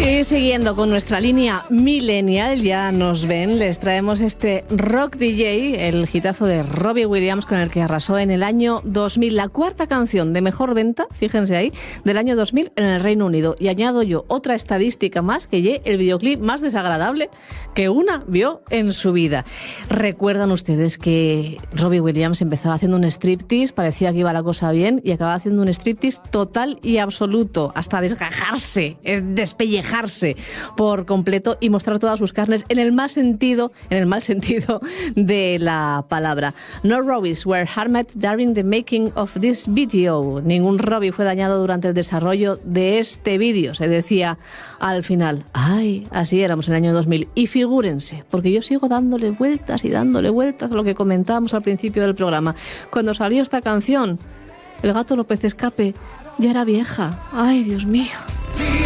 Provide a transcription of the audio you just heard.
Y siguiendo con nuestra línea millennial, ya nos ven, les traemos este Rock DJ, el hitazo de Robbie Williams con el que arrasó en el año 2000, la cuarta canción de mejor venta, fíjense ahí, del año 2000 en el Reino Unido. Y añado yo otra estadística más, que el videoclip más desagradable que una vio en su vida. ¿Recuerdan ustedes que Robbie Williams empezaba haciendo un striptease, parecía que iba la cosa bien, y acababa haciendo un striptease total y absoluto, hasta desgajarse, despellejarse por completo y mostrar todas sus carnes en el mal sentido de la palabra? No Robbies were harmed during the making of this video. Ningún Robbie fue dañado durante el desarrollo de este vídeo, se decía al final. Ay, así éramos en el año 2000. Y figúrense, porque yo sigo dándole vueltas a lo que comentábamos al principio del programa. Cuando salió esta canción, El gato López Escape ya era vieja. Ay, Dios mío.